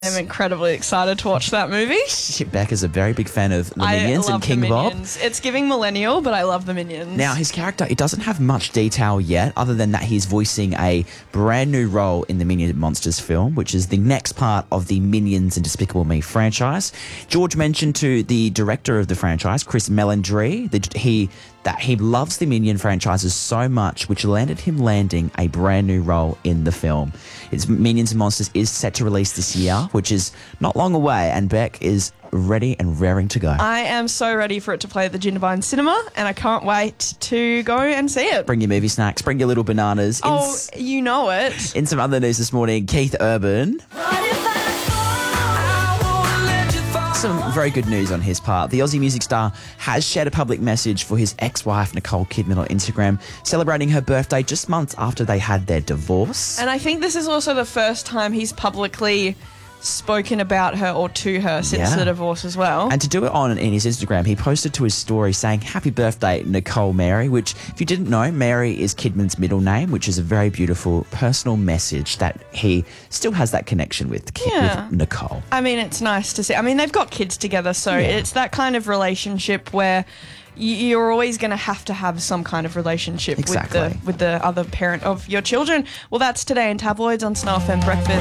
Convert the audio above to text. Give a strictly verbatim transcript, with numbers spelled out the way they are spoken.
I'm incredibly excited to watch that movie. Beck is a very big fan of the Minions I love and King the Bob. Minions. It's giving millennial, but I love the Minions. Now, his character, it doesn't have much detail yet, other than that he's voicing a brand new role in the Minion Monsters film, which is the next part of the Minions and Despicable Me franchise. George mentioned to the director of the franchise, Chris Melandry, that he that he loves the Minion franchises so much, which landed him landing a brand new role in the film. It's Minions and Monsters is set to release this year, which is not long away, and Beck is ready and raring to go. I am so ready for it to play at the Jindabyne Cinema, and I can't wait to go and see it. Bring your movie snacks, bring your little bananas. In Oh, s- you know it. In some other news this morning, Keith Urban. Some very good news on his part. The Aussie music star has shared a public message for his ex-wife Nicole Kidman on Instagram, celebrating her birthday just months after they had their divorce. And I think this is also the first time he's publicly spoken about her or to her since Yeah. the divorce as well. And to do it on in his Instagram, he posted to his story saying, "Happy birthday, Nicole Mary," which, if you didn't know, Mary is Kidman's middle name, which is a very beautiful personal message that he still has that connection with, Yeah. with Nicole. I mean, it's nice to see. I mean, they've got kids together, so Yeah. it's that kind of relationship where y- you're always going to have to have some kind of relationship Exactly. with the with the other parent of your children. Well, that's today in tabloids on Snuff and Breakfast.